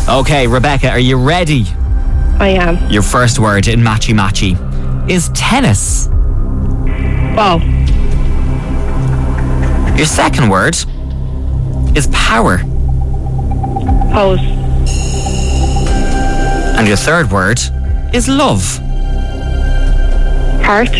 Okay, Rebecca, are you ready? I am. Your first word in Matchy Matchy is tennis. Ball. Your second word is power. Hose. And your third word is love. Heart.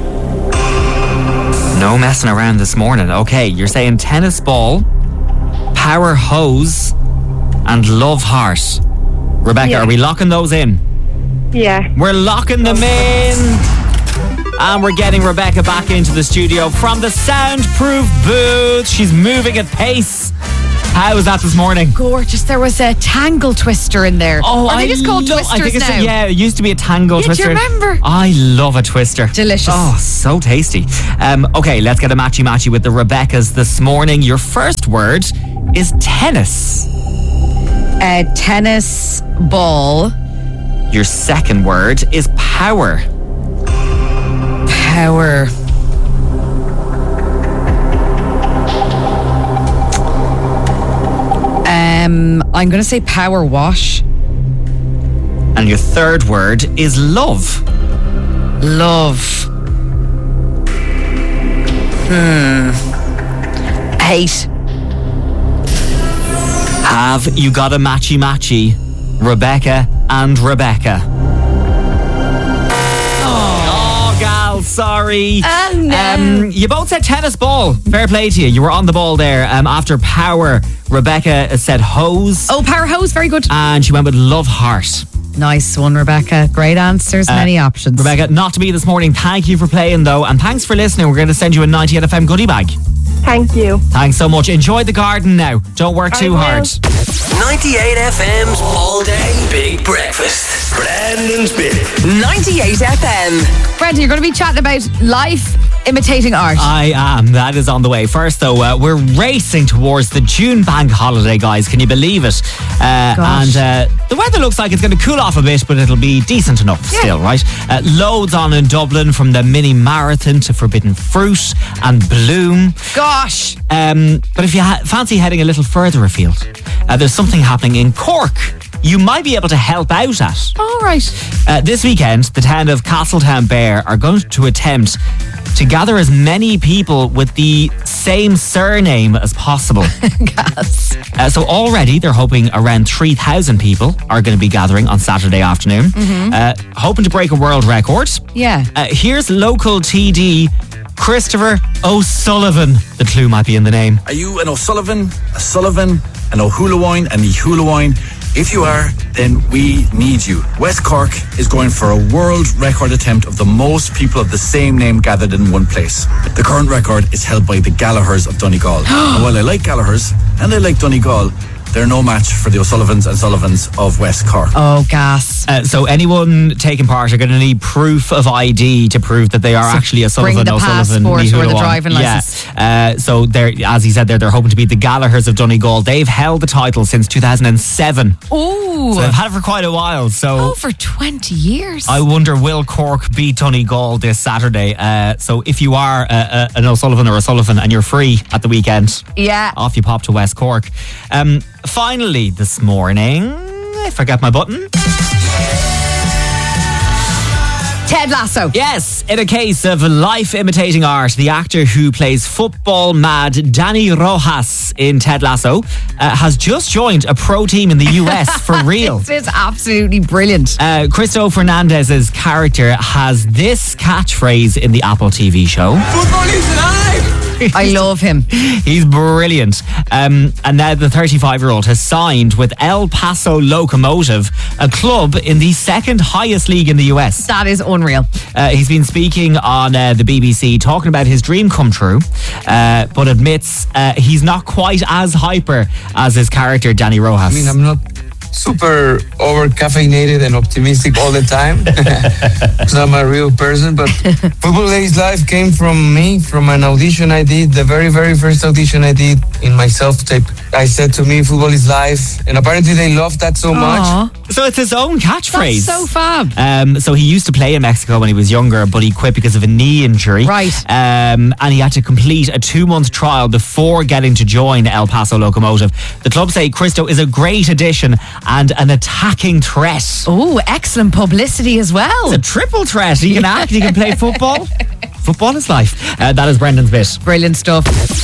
No messing around this morning. Okay, you're saying tennis ball, power hose, and love heart. Rebecca, Yeah. are we locking those in? Yeah. We're locking them in. And we're getting Rebecca back into the studio from the soundproof booth. She's moving at pace. How was that this morning? Gorgeous. There was a tangle twister in there. Oh, Are they just called twisters I think it's now? yeah, it used to be a tango Yeah, do twister. you remember? I love a twister. Delicious. Oh, so tasty. Okay, let's get a matchy matchy with the Rebeccas this morning. Your first word is tennis. Tennis ball. Your second word is power. Power. I'm going to say power wash. And your third word is love. Love. Hate. Have you got a matchy matchy? Rebecca and Rebecca. Oh, gal, sorry. Oh, no. You both said tennis ball. Fair play to you. You were on the ball there. After power, Rebecca said hose. Oh, power hose. Very good. And she went with love heart. Nice one, Rebecca. Great answers. Many options. Rebecca, not to be this morning. Thank you for playing, though. And thanks for listening. We're going to send you a 98 FM goodie bag. Thank you. Thanks so much. Enjoy the garden now. Don't work too hard. 98 FM's all day big breakfast. Brandon's Bit. 98 FM. Brendan, you're going to be chatting about life imitating art. I am. That is on the way. First, though, we're racing towards the June bank holiday, guys. Can you believe it? And the weather looks like it's going to cool off a bit, but it'll be decent enough still, right? Loads on in Dublin, from the mini marathon to Forbidden Fruit and Bloom. Gosh. But if you fancy heading a little further afield, there's something happening in Cork you might be able to help out at. All right. This weekend, the town of Castletown Bear are going to attempt to gather as many people with the same surname as possible. Gas. So already they're hoping around 3,000 people are going to be gathering on Saturday afternoon, hoping to break a world record. Yeah. Here's local TD Christopher O'Sullivan. The clue might be in the name. Are you an O'Sullivan, a Sullivan, an O'Hulawine, an Ehulawine? If you are, then we need you. West Cork is going for a world record attempt of the most people of the same name gathered in one place. The current record is held by the Gallaghers of Donegal. And while I like Gallaghers and I like Donegal, they're no match for the O'Sullivans and Sullivans of West Cork. Oh, gas. So anyone taking part are going to need proof of ID to prove that they are actually a Sullivan, bring the O'Sullivan, passport or the Ehulawine. driving licence. So they're, as he said there, they're hoping to beat the Gallaghers of Donegal. They've held the title since 2007. Ooh. So they've had it for quite a while. So for 20 years. I wonder, will Cork beat Donegal this Saturday? So if you are an O'Sullivan or a Sullivan and you're free at the weekend, off you pop to West Cork. Finally this morning, I forgot my button. Ted Lasso. Yes, in a case of life imitating art, the actor who plays football mad Danny Rojas in Ted Lasso has just joined a pro team in the US for real. This is absolutely brilliant. Cristo Fernandez's character has this catchphrase in the Apple TV show. Football is alive! I love him. He's brilliant. And now the 35-year-old has signed with El Paso Locomotive, a club in the second highest league in the US. That is unreal. He's been speaking on the BBC, talking about his dream come true, but admits he's not quite as hyper as his character, Danny Rojas. I mean, I'm not super over-caffeinated and optimistic all the time. Because I'm a real person, but Football Is Life came from me, from an audition I did, the very, very first audition I did in my self-tape I said to me, football is life. And apparently they love that so much. So it's his own catchphrase. That's so fab. So he used to play in Mexico when he was younger, but he quit because of a knee injury. Right. And he had to complete a 2-month trial before getting to join El Paso Locomotive. The club say Cristo is a great addition and an attacking threat. Oh, excellent publicity as well. It's a triple threat. He can act, he can play football. Football is life. That is Brendan's bit. Brilliant stuff.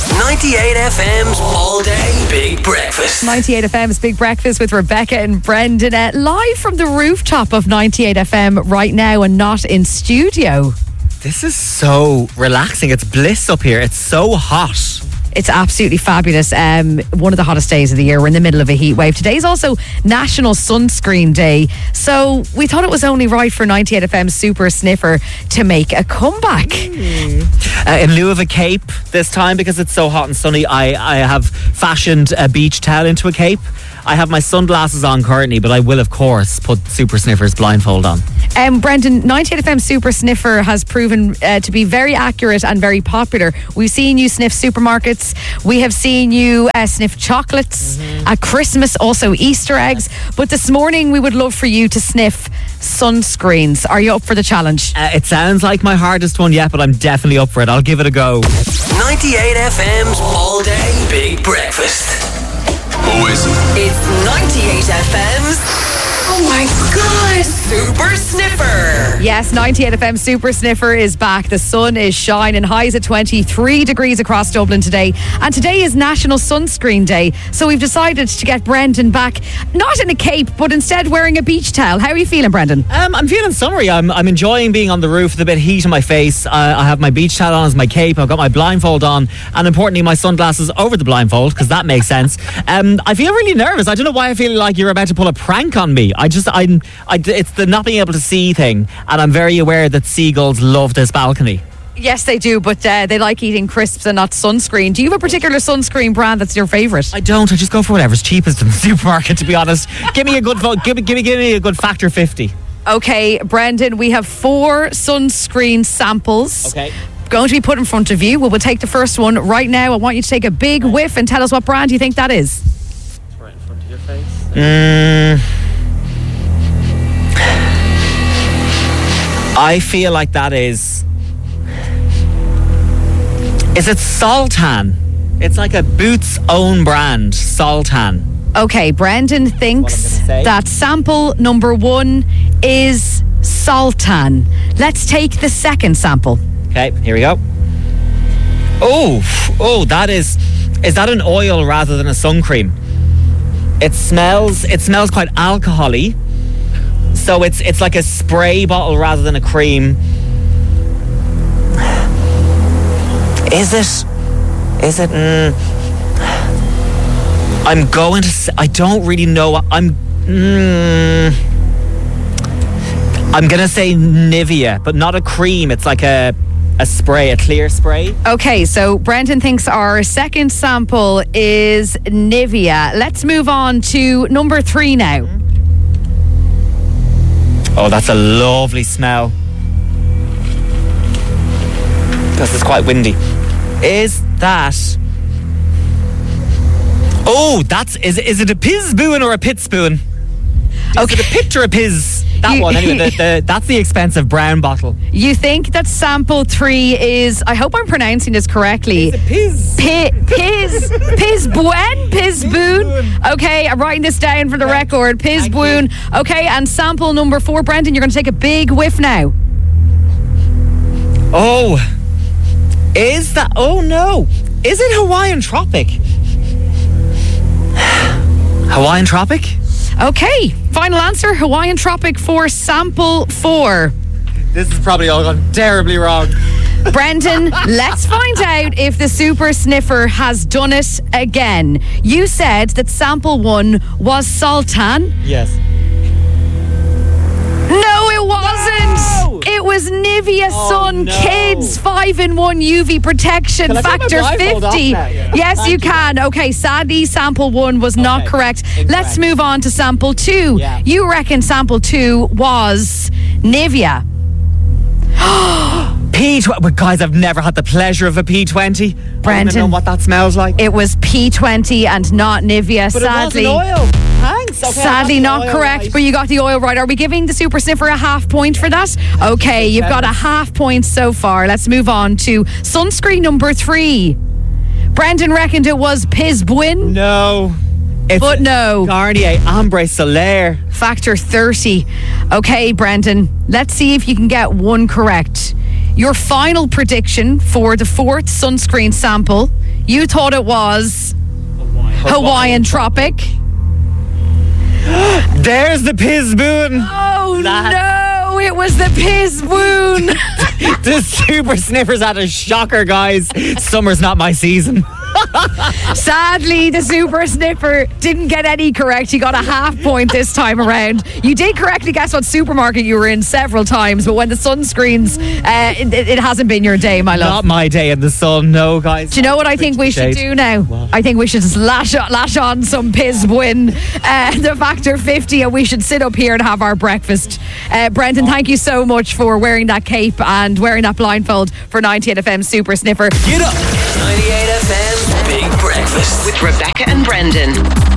98 FM's All Day Big Breakfast. 98 FM's Big Breakfast with Rebecca and Brendan live from the rooftop of 98 FM right now and not in studio. This is so relaxing. It's bliss up here. It's so hot. It's absolutely fabulous. One of the hottest days of the year. We're in the middle of a heat wave. Today's also National Sunscreen Day. So we thought it was only right for 98 FM's Super Sniffer to make a comeback. In lieu of a cape this time, because it's so hot and sunny, I have fashioned a beach towel into a cape. I have my sunglasses on currently, but I will, of course, put Super Sniffer's blindfold on. Brendan, 98 FM Super Sniffer has proven to be very accurate and very popular. We've seen you sniff supermarkets. We have seen you sniff chocolates at Christmas, also Easter eggs. But this morning, we would love for you to sniff sunscreens. Are you up for the challenge? It sounds like my hardest one yet, but I'm definitely up for it. I'll give it a go. 98 FM's All Day Big Breakfast. Who is it? It's 98 FM's... Oh my God, Super Sniffer. Yes, 98 FM Super Sniffer is back. The sun is shining. Highs at 23 degrees across Dublin today. And today is National Sunscreen Day. So we've decided to get Brendan back, not in a cape, but instead wearing a beach towel. How are you feeling, Brendan? I'm feeling summery. I'm enjoying being on the roof with a bit of heat on my face. I have my beach towel on as my cape. I've got my blindfold on. And importantly, my sunglasses over the blindfold, because that makes sense. I feel really nervous. I don't know why I feel like you're about to pull a prank on me. It's the not being able to see thing, and I'm very aware that seagulls love this balcony. Yes, they do, but they like eating crisps and not sunscreen. Do you have a particular sunscreen brand that's your favourite? I don't. I just go for whatever's cheapest in the supermarket, to be honest. Give me a good give me a good factor 50. Okay, Brendan, we have 4 sunscreen samples. Okay. Going to be put in front of you. We'll take the first one right now. I want you to take a big whiff and tell us what brand you think that is. Right in front of your face. I feel like that is it Sultan? It's like a Boots own brand, Sultan. Okay, Brendan thinks that sample number 1 is Sultan. Let's take the second sample. Okay, here we go. Oh, that is that an oil rather than a sun cream? It smells quite alcohol-y. So it's like a spray bottle rather than a cream. Is it? I'm going to say, I don't really know. I'm going to say Nivea, but not a cream. It's like a spray, a clear spray. Okay, so Brendan thinks our second sample is Nivea. Let's move on to number 3 now. Oh, that's a lovely smell. This is quite windy. Is that... Oh, is it a piz spoon or a pit spoon? Okay. Is it a pit or a piz? That one, anyway. That's the expensive brown bottle. You think that sample 3 is... I hope I'm pronouncing this correctly. It's a piz. Piz boon. Okay, I'm writing this down for the record. Piz boon. Okay, and sample number 4, Brendan, you're going to take a big whiff now. Oh. Is that... Oh, no. Is it Hawaiian Tropic? Hawaiian Tropic? Okay, final answer, Hawaiian Tropic for sample 4. This is probably all gone terribly wrong. Brendan, let's find out if the Super Sniffer has done it again. You said that sample 1 was Sultan. Yes. No, it wasn't. No! It was Nivea Sun Kids 5-in-1 UV protection Can I factor take my blindfold 50. off now? Yes, Thank you can. Okay, sadly, sample 1 was not correct. Let's move on to sample 2. Yeah. You reckon sample 2 was Nivea. P20. But guys, I've never had the pleasure of a P20. I don't Brendan, know what that smells like. it was P20 and not Nivea, But sadly. it wasn't oil. Thanks. Okay, Sadly, not correct, but you got the oil right. Are we giving the Super Sniffer a half point for that? Okay, you've got a half point so far. Let's move on to sunscreen number 3. Brendan reckoned it was Pisbuin. No. But no. Garnier Ambre Solaire. Factor 30. Okay, Brendan, let's see if you can get one correct. Your final prediction for the 4th sunscreen sample, you thought it was Hawaiian Tropic. There's the Pisbuin. Oh no, it was the Pisbuin. The Super Sniffers had a shocker, guys. Summer's not my season. Sadly, the Super Sniffer didn't get any correct. You got a half point this time around. You did correctly guess what supermarket you were in several times, but when the sunscreens, it hasn't been your day, my love. Not my day in the sun, no, guys. Do you know what I think we should do now? What? I think we should just lash on some Pisbuin, the Factor 50, and we should sit up here and have our breakfast. Brendan, thank you so much for wearing that cape and wearing that blindfold for 98 FM Super Sniffer. Get up. 98 FM's Big Breakfast with Rebecca and Brendan.